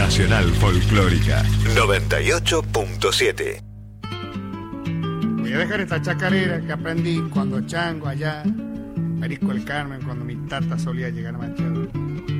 Nacional Folclórica 98.7. Voy a dejar esta chacarera que aprendí cuando chango allá, Perico el Carmen, cuando mi tata solía llegar a Machado.